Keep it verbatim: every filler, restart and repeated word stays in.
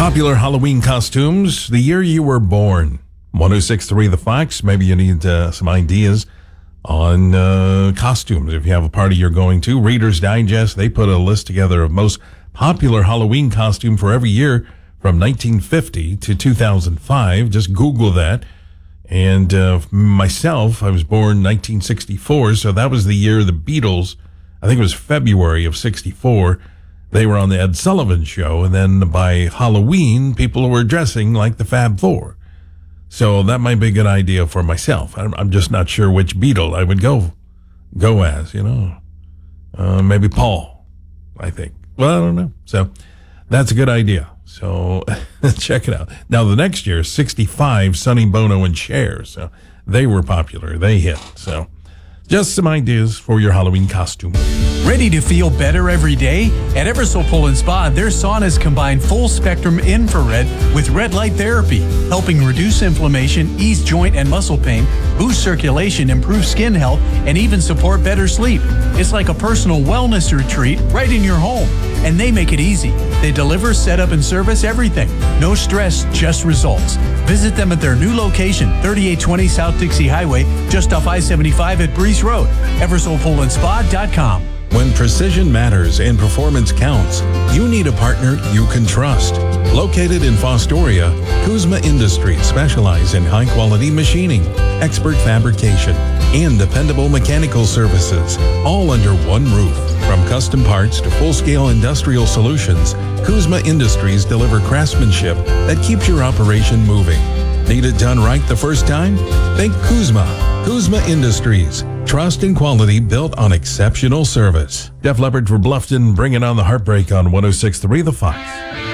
Popular Halloween costumes, the year you were born. one oh six point three The Fox. Maybe you need uh, some ideas on uh, costumes if you have a party you're going to. Reader's Digest, they put a list together of most popular Halloween costume for every year from nineteen fifty to two thousand five. Just Google that. And uh, myself, I was born nineteen sixty-four, so that was the year the Beatles, I think it was February of sixty-four, they were on the Ed Sullivan Show, and then by Halloween, people were dressing like the Fab Four. So that might be a good idea for myself. I'm, I'm just not sure which Beatle I would go go as, you know. Uh, maybe Paul, I think. Well, I don't know. So that's a good idea. So check it out. Now, the next year, sixty-five, Sonny Bono and Cher. So they were popular. They hit. So just some ideas for your Halloween costume. Ready to feel better every day? At Eversole Pool and Spa, their saunas combine full-spectrum infrared with red light therapy, helping reduce inflammation, ease joint and muscle pain, boost circulation, improve skin health, and even support better sleep. It's like a personal wellness retreat right in your home. And they make it easy. They deliver, set up, and service everything. No stress, just results. Visit them at their new location, thirty-eight twenty South Dixie Highway, just off I seventy-five at Breeze Road. Eversole Pool and Spa dot com. When precision matters and performance counts, you need a partner you can trust. Located in Fostoria, Kuzma Industries specialize in high-quality machining, expert fabrication, and dependable mechanical services, all under one roof. From custom parts to full-scale industrial solutions, Kuzma Industries deliver craftsmanship that keeps your operation moving. Need it done right the first time? Think Kuzma. Kuzma Industries. Trust and quality built on exceptional service. Def Leppard for Bluffton, bringing on the heartbreak on one oh six point three The Fox.